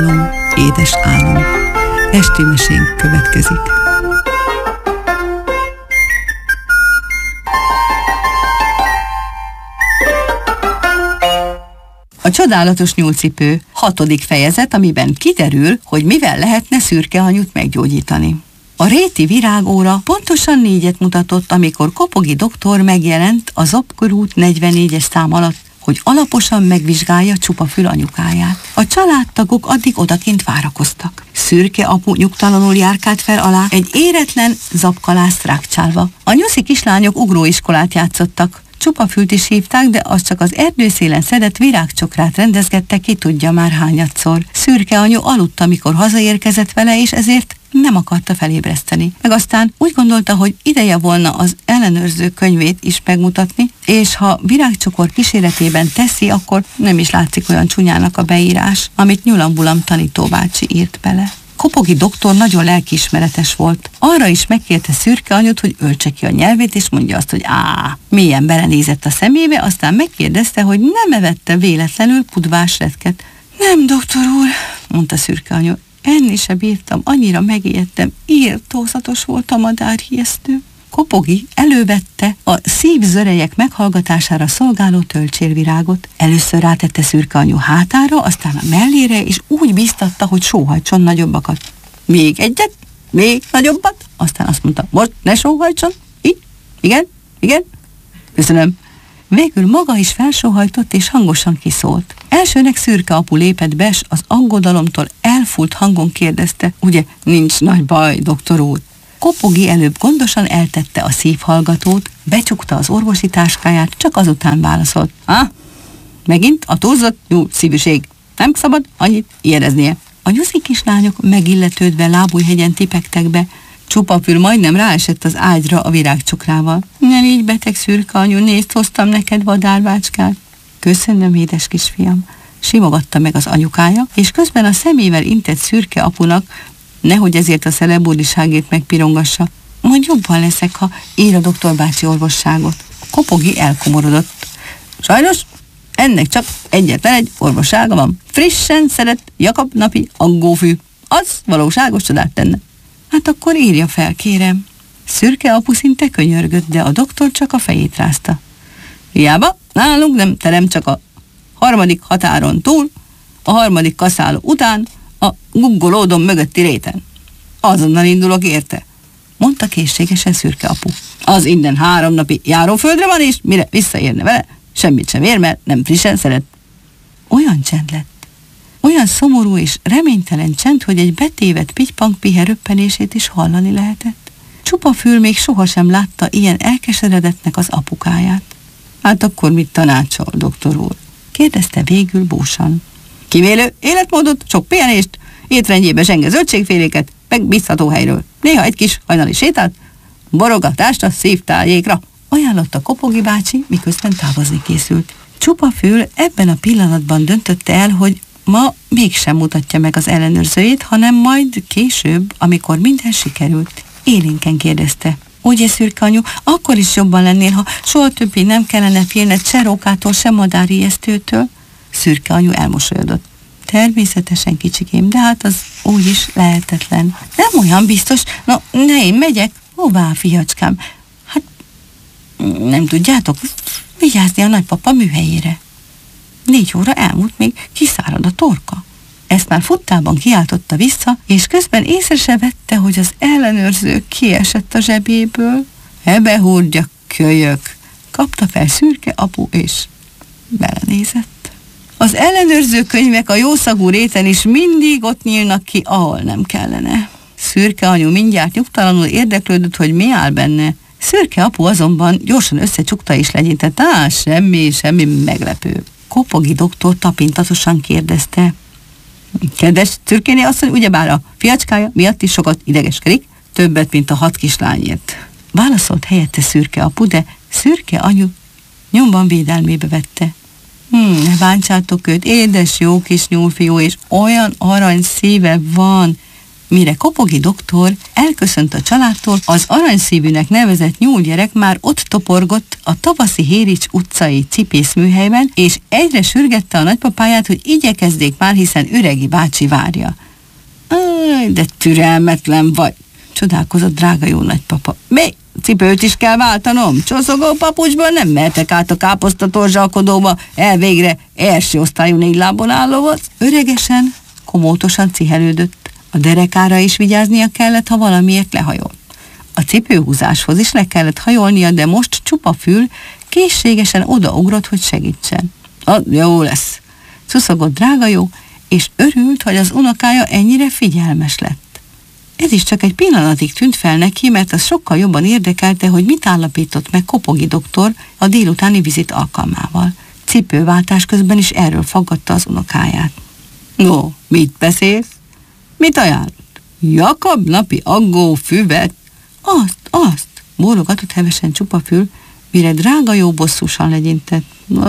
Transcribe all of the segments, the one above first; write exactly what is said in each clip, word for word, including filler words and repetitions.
Édes álom. Esti mesénk következik. A csodálatos nyúlcipő hatodik fejezet, amiben kiderül, hogy mivel lehetne szürke anyut meggyógyítani. A réti virágóra pontosan négyet mutatott, amikor Kopogi doktor megjelent a Zopkörút negyvennégyes szám alatt, hogy alaposan megvizsgálja Csupafül anyukáját. A családtagok addig odakint várakoztak. Szürke apu nyugtalanul járkált fel alá, egy éretlen zapkalászt rákcsálva. A nyuszi kislányok ugróiskolát játszottak. Csupafült is hívták, de az csak az erdőszélen szedett virágcsokrát rendezgette, ki tudja már hányadszor. Szürke anyu aludt, amikor hazaérkezett vele, és ezért nem akarta felébreszteni. Meg aztán úgy gondolta, hogy ideje volna az ellenőrző könyvét is megmutatni, és ha virágcsokor kíséretében teszi, akkor nem is látszik olyan csúnyának a beírás, amit Nyulambulam tanítóbácsi írt bele. Kopogi doktor nagyon lelkiismeretes volt. Arra is megkérte Szürke anyut, hogy öltse ki a nyelvét, és mondja azt, hogy á, mélyen belenézett a szemébe, aztán megkérdezte, hogy nem evette véletlenül pudvás retket. Nem, doktor úr, mondta Szürke anyu, enni se bírtam, annyira megijedtem, írtózatos volt a madárhijesztő. Kopogi elővette a szívzörejek meghallgatására szolgáló tölcsérvirágot. Először rátette Szürke anyu hátára, aztán a mellére, és úgy bíztatta, hogy sóhajtson nagyobbakat. Még egyet, még nagyobbat, aztán azt mondta, most ne sóhajtson, így, igen, igen, köszönöm. Végül maga is felsóhajtott, és hangosan kiszólt. Elsőnek Szürke apu lépett be, s az aggodalomtól elfúlt hangon kérdezte, ugye nincs nagy baj, doktor úr? Kopogi előbb gondosan eltette a szívhallgatót, becsukta az orvosi táskáját, csak azután válaszolt. Ah, megint a túlzott jó szívűség. Nem szabad annyit ijedeznie. A nyuszi kislányok megilletődve Lábújhegyen tipegtek be. Csupafül majdnem ráesett az ágyra a virágcsokrával. Nem így, beteg Szürke anyu, nézd, hoztam neked vadárvácskát. Köszönöm, édes kisfiam. Simogatta meg az anyukája, és közben a szemével intett Szürke apunak, nehogy ezért a szelebúriságét megpirongassa. Majd jobban leszek, ha ír a doktor bácsi orvosságot. Kopogi elkomorodott. Sajnos ennek csak egyetlen egy orvossága van. Frissen szedett Jakab napi aggófű. Az valóságos csodát tenne. Hát akkor írja fel, kérem. Szürke apu szinte könyörgött, de a doktor csak a fejét rázta. Hiába, nálunk nem terem, csak a harmadik határon túl, a harmadik kaszáló után, a guggolódom mögötti réten. Azonnal indulok érte, mondta készségesen Szürke apu. Az innen három napi járóföldre van, és mire visszaérne vele, semmit sem ér, mert nem frissen szeret. Olyan csend lett. Olyan szomorú és reménytelen csend, hogy egy betévet pitypang-pihe röppenését is hallani lehetett. Csupafül még sohasem látta ilyen elkeseredettnek az apukáját. Hát akkor mit tanácsol, doktor úr? Kérdezte végül búsan. Kivélő életmódot, sok pihenést, étrendjébe zsenge zöldségféléket, meg biztató helyről. Néha egy kis hajnali sétát, borogatást a szívtájékra, ajánlotta Kopogi bácsi, miközben távozni készült. Csupafül ebben a pillanatban döntötte el, hogy ma mégsem mutatja meg az ellenőrzőjét, hanem majd később, amikor minden sikerült. Élénken kérdezte. Ugye, Szürke anyu, akkor is jobban lennél, ha soha többé nem kellene félned se rókától, se madárijesztőtől? Szürke anyu elmosolyodott. Természetesen, kicsikém, de hát az úgy is lehetetlen. Nem olyan biztos. No, ne, én megyek. Hová, fiacskám? Hát, nem tudjátok, vigyázni a nagypapa műhelyére. Négy óra elmúlt, még kiszárad a torka. Ezt már futtában kiáltotta vissza, és közben észre se vette, hogy az ellenőrző kiesett a zsebéből. Ebbe húrgyak, kölyök! Kapta fel Szürke apu, és belenézett. Az ellenőrző könyvek a jószagú réten is mindig ott nyílnak ki, ahol nem kellene. Szürke anyu mindjárt nyugtalanul érdeklődött, hogy mi áll benne. Szürke apu azonban gyorsan összecsukta és legyintett. Á, semmi, semmi meglepő. Kopogi doktor tapintatosan kérdezte. Kedves Szürkéné asszony, ugyebár a fiacskája miatt is sokat idegeskedik, többet, mint a hat kislányért. Válaszolt helyette Szürke apu, de Szürke anyu nyomban védelmébe vette. Hmm, ne bántsátok őt, édes jó kis nyúlfiú, és olyan arany szíve van. Mire Kopogi doktor elköszönt a családtól, az aranyszívűnek nevezett nyúlgyerek már ott toporgott a tavaszi Hérics utcai cipészműhelyben, és egyre sürgette a nagypapáját, hogy igyekezzék már, hiszen üregi bácsi várja. Áj, de türelmetlen vagy, csodálkozott drága jó nagypapa. Mi? Cipőt is kell váltanom? Csoszogó papucsban nem mehetek át a káposztatorzsalkodóba, elvégre első osztályú négy lábon álló. Öregesen, komótosan cihelődött. A derekára is vigyáznia kellett, ha valamiért lehajol. A cipőhúzáshoz is le kellett hajolnia, de most csupa fül készségesen odaugrott, hogy segítsen. Ah, jó lesz, szuszogott drága jó, és örült, hogy az unokája ennyire figyelmes lett. Ez is csak egy pillanatig tűnt fel neki, mert az sokkal jobban érdekelte, hogy mit állapított meg Kopogi doktor a délutáni vizit alkalmával. Cipőváltás közben is erről faggatta az unokáját. No, mit beszélsz? Mit ajánlott? Jakab napi aggó füvet? Azt, azt, bólogatott hevesen csupa fül, mire drága jó bosszúsan legyintett.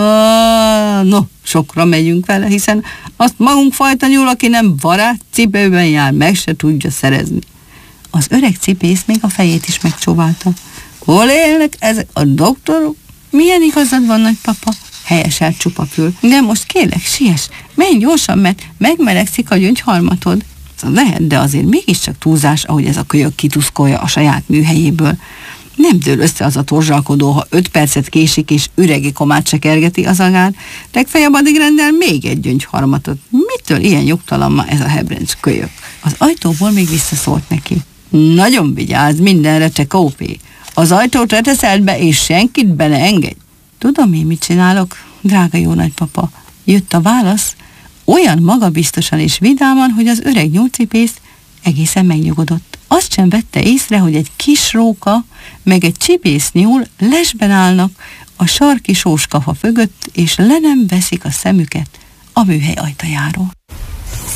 No, sokra megyünk vele, hiszen azt magunk fajta nyúl, aki nem barát cipőben jár, meg se tudja szerezni. Az öreg cipész még a fejét is megcsóválta. Hol élnek ezek a doktorok? Milyen igazad van, nagypapa? Helyeselt csupa fül. De most kérlek, siess, menj gyorsan, mert megmelegszik a gyöngyharmatod. Lehet, de azért mégiscsak túlzás, ahogy ez a kölyök kituszkolja a saját műhelyéből. Nem dől össze az a torzsalkodó, ha öt percet késik és üregi komát se kergeti az agár, legfeljebb addig rendel még egy gyöngyharmatot. Mitől ilyen nyugtalan ma ez a hebrenc kölyök? Az ajtóból még visszaszólt neki. Nagyon vigyázz mindenre, te kópé. Az ajtót reteszed be, és senkit be ne engedj. Tudom én, mit csinálok, drága jó nagypapa. Jött a válasz, olyan magabiztosan és vidáman, hogy az öreg nyúlcipész egészen megnyugodott. Azt sem vette észre, hogy egy kis róka, meg egy csipész nyúl lesben állnak a sarki sóskafa mögött, és le nem veszik a szemüket a műhely ajtajáról.